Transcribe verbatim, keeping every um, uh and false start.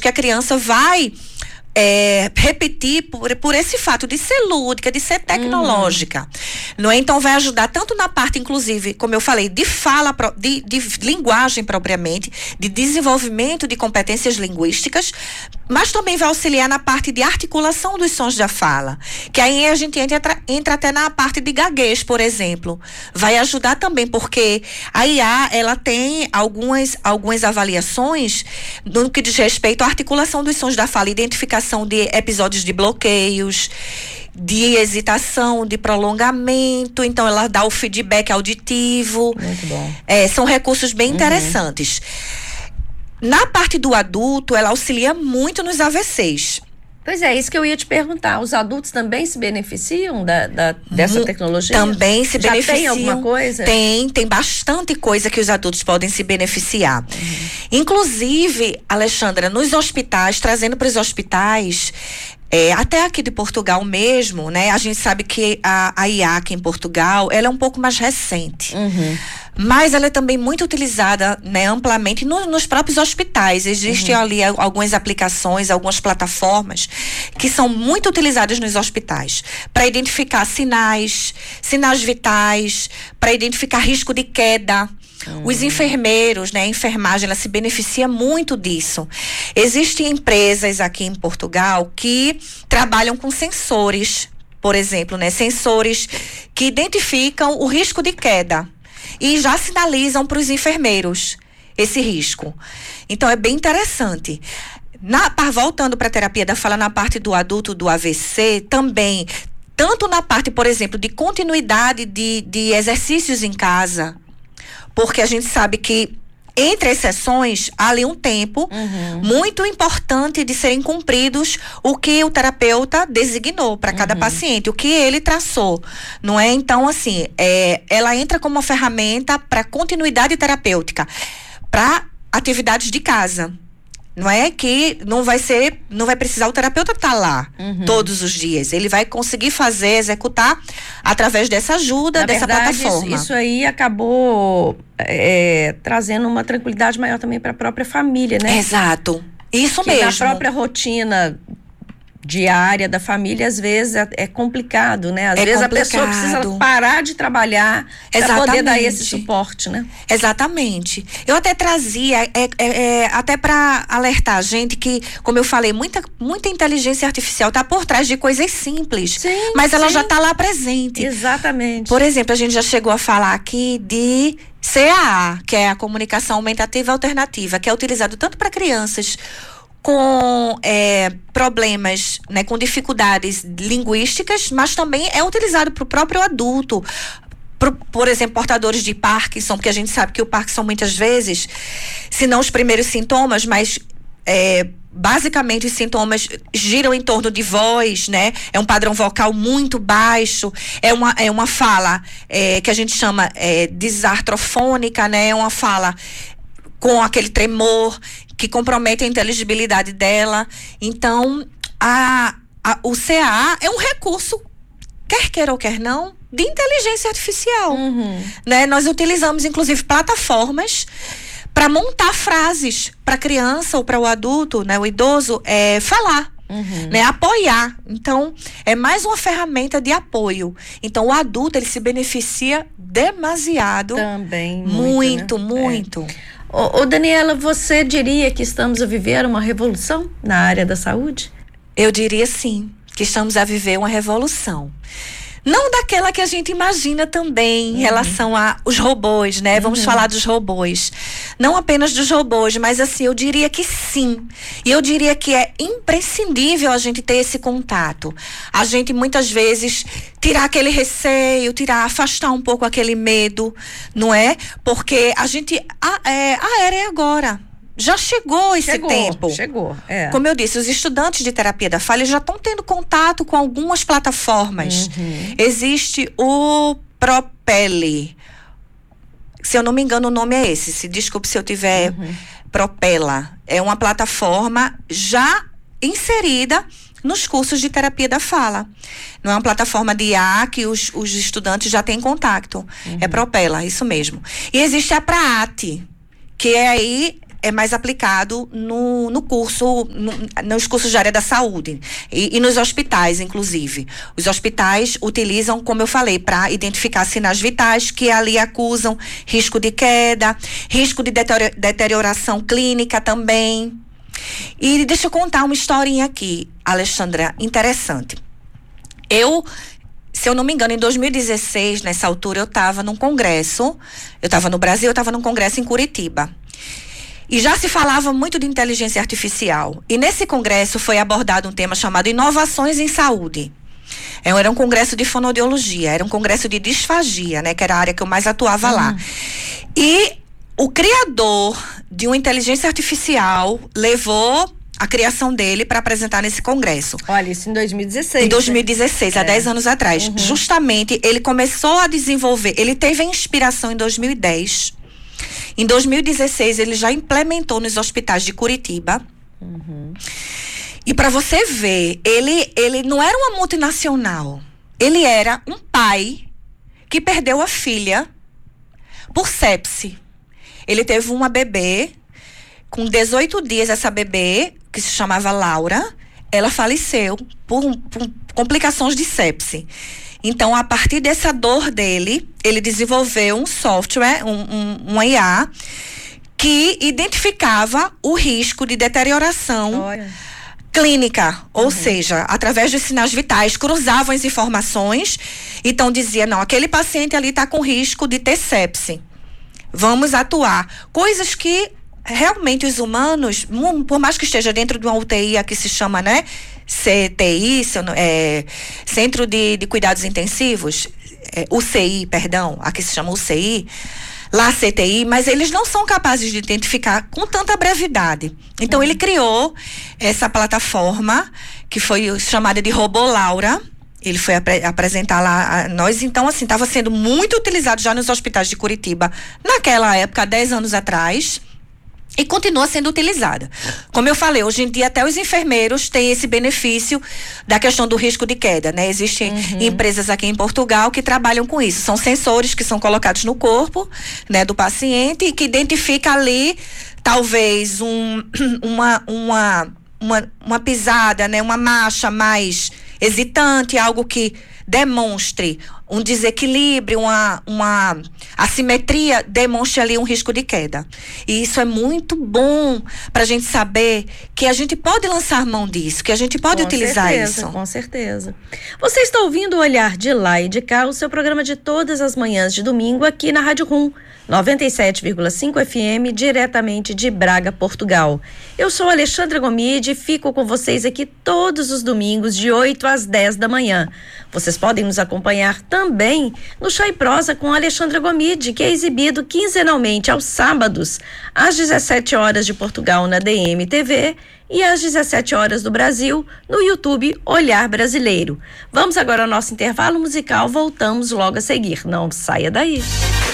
que a criança vai É, repetir por, por esse fato de ser lúdica, de ser tecnológica. Uhum. Não é? Então vai ajudar tanto na parte, inclusive, como eu falei, de fala, de, de linguagem propriamente, de desenvolvimento de competências linguísticas, mas também vai auxiliar na parte de articulação dos sons da fala, que aí a gente entra, entra até na parte de gaguez, por exemplo. Vai ajudar também, porque a I A, ela tem algumas, algumas avaliações no que diz respeito à articulação dos sons da fala, identificação de episódios de bloqueios, de hesitação, de prolongamento. Então ela dá o feedback auditivo. Muito bom. É, são recursos bem uhum. interessantes. Na parte do adulto, ela auxilia muito nos A V Cs. Pois é, isso que eu ia te perguntar. Os adultos também se beneficiam da, da, dessa Mu- tecnologia? Também se Já beneficiam. tem alguma coisa? Tem, tem bastante coisa que os adultos podem se beneficiar. Uhum. Inclusive, Alexandra, nos hospitais, trazendo para os hospitais, é, até aqui de Portugal mesmo, né? A gente sabe que a, a I A aqui em Portugal, ela é um pouco mais recente. Uhum. Mas ela é também muito utilizada, né, amplamente no, nos próprios hospitais. Existem uhum. ali algumas aplicações, algumas plataformas que são muito utilizadas nos hospitais para identificar sinais, sinais vitais, para identificar risco de queda. Uhum. Os enfermeiros, né, a enfermagem, ela se beneficia muito disso. Existem empresas aqui em Portugal que trabalham com sensores, por exemplo, né, sensores que identificam o risco de queda e já sinalizam para os enfermeiros esse risco. Então é bem interessante. Na, voltando para a terapia da fala, na parte do adulto do A V C, também, tanto na parte, por exemplo, de continuidade de, de exercícios em casa, porque a gente sabe que entre as sessões, há ali um tempo uhum. muito importante de serem cumpridos o que o terapeuta designou para cada uhum. paciente, o que ele traçou, não é? Então, assim, é, ela entra como uma ferramenta para continuidade terapêutica, para atividades de casa. Não é que não vai ser, não vai precisar o terapeuta estar lá uhum. todos os dias. Ele vai conseguir fazer, executar através dessa ajuda, Na dessa verdade, plataforma. Isso, isso aí acabou é, trazendo uma tranquilidade maior também para a própria família, né? Exato. Isso que mesmo. Na própria rotina diária da família, às vezes é, é complicado, né? Às é vezes complicado. a pessoa precisa parar de trabalhar para poder dar esse suporte, né? Exatamente. Eu até trazia, é, é, é, até para alertar a gente que, como eu falei, muita, muita inteligência artificial está por trás de coisas simples, sim, mas ela sim. já está lá presente. Exatamente. Por exemplo, a gente já chegou a falar aqui de C A A, que é a comunicação aumentativa alternativa, que é utilizado tanto para crianças com é, problemas, né, com dificuldades linguísticas, mas também é utilizado para o próprio adulto. Por, por exemplo, portadores de Parkinson, porque a gente sabe que o Parkinson muitas vezes, se não os primeiros sintomas, mas é, basicamente os sintomas giram em torno de voz, né? É um padrão vocal muito baixo, é uma, é uma fala é, que a gente chama é, desartrofônica, né? É uma fala com aquele tremor que compromete a inteligibilidade dela. Então, a, a, o C A A é um recurso, quer queira ou quer não, de inteligência artificial. Uhum. Né? Nós utilizamos, inclusive, plataformas para montar frases para a criança ou para o adulto, né, o idoso, é, falar. Uhum. Né, apoiar. Então, é mais uma ferramenta de apoio. Então, o adulto, ele se beneficia demasiado. Também. Muito, muito. Né? muito. É. Ô, ô, Daniela, você diria que estamos a viver uma revolução na área da saúde? Eu diria sim, que estamos a viver uma revolução. Não daquela que a gente imagina também uhum. em relação aos robôs, né? Vamos uhum. falar dos robôs. Não apenas dos robôs, mas assim, eu diria que sim. E eu diria que é imprescindível a gente ter esse contato. A gente muitas vezes tirar aquele receio, tirar, afastar um pouco aquele medo, não é? Porque a gente, a, é, a era é agora. Já chegou esse chegou, tempo. Chegou, é. Como eu disse, os estudantes de terapia da fala já estão tendo contato com algumas plataformas. Uhum. Existe o Propele. Se eu não me engano, o nome é esse. Se, desculpe se eu tiver uhum. Propela. É uma plataforma já inserida nos cursos de terapia da fala. Não é uma plataforma de I A que os, os estudantes já têm contato. Uhum. É Propela, isso mesmo. E existe a Praate, que é aí... é mais aplicado no, no curso, no, nos cursos de área da saúde e, e nos hospitais, inclusive. Os hospitais utilizam, como eu falei, para identificar sinais vitais que ali acusam risco de queda, risco de deterioração clínica também. E deixa eu contar uma historinha aqui, Alexandra, interessante. Eu, se eu não me engano, em dois mil e dezesseis, nessa altura, eu estava num congresso, eu estava no Brasil, eu estava num congresso em Curitiba. E já se falava muito de inteligência artificial. E nesse congresso foi abordado um tema chamado Inovações em Saúde. Era um congresso de fonoaudiologia, era um congresso de disfagia, né? Que era a área que eu mais atuava hum. lá. E o criador de uma inteligência artificial levou a criação dele para apresentar nesse congresso. Olha, isso em dois mil e dezesseis. Em dois mil e dezesseis, né? Há dez anos atrás. Uhum. Justamente, ele começou a desenvolver, ele teve a inspiração em dois mil e dez. Em dois mil e dezesseis, ele já implementou nos hospitais de Curitiba. Uhum. E para você ver, ele, ele não era uma multinacional. Ele era um pai que perdeu a filha por sepse. Ele teve uma bebê, com dezoito dias, essa bebê, que se chamava Laura, ela faleceu por, por complicações de sepse. Então, a partir dessa dor dele, ele desenvolveu um software, um, um, um I A, que identificava o risco de deterioração Olha. clínica. Ou uhum. seja, através dos sinais vitais, cruzavam as informações. Então, dizia, não, aquele paciente ali está com risco de ter sepse. Vamos atuar. Coisas que realmente os humanos, por mais que esteja dentro de uma U T I, que se chama, né, C T I, é, Centro de, de Cuidados Intensivos, é, U C I, perdão, aqui se chama U C I, lá C T I, mas eles não são capazes de identificar com tanta brevidade. Então, uhum. ele criou essa plataforma, que foi chamada de Robô Laura. Ele foi apre- apresentar lá a nós, então assim, estava sendo muito utilizado já nos hospitais de Curitiba, naquela época, há dez anos atrás, e continua sendo utilizada. Como eu falei, hoje em dia até os enfermeiros têm esse benefício da questão do risco de queda, né? Existem uhum. empresas aqui em Portugal que trabalham com isso. São sensores que são colocados no corpo, né, do paciente e que identifica ali, talvez, um, uma, uma, uma, uma pisada, né? Uma marcha mais hesitante, algo que demonstre um desequilíbrio, uma, uma assimetria, demonstre ali um risco de queda. E isso é muito bom para a gente saber que a gente pode lançar mão disso, que a gente pode com utilizar certeza, isso. Com certeza. Você está ouvindo o Olhar de Lá e de Cá, o seu programa de todas as manhãs de domingo aqui na Rádio Rum, noventa e sete vírgula cinco F M, diretamente de Braga, Portugal. Eu sou Alexandra Gomide e fico com vocês aqui todos os domingos de oito às dez da manhã. Vocês podem nos acompanhar também no Chá e Prosa com Alexandra Gomide, que é exibido quinzenalmente aos sábados, às dezessete horas de Portugal na D M T V e às dezessete horas do Brasil no YouTube Olhar Brasileiro. Vamos agora ao nosso intervalo musical, voltamos logo a seguir. Não saia daí.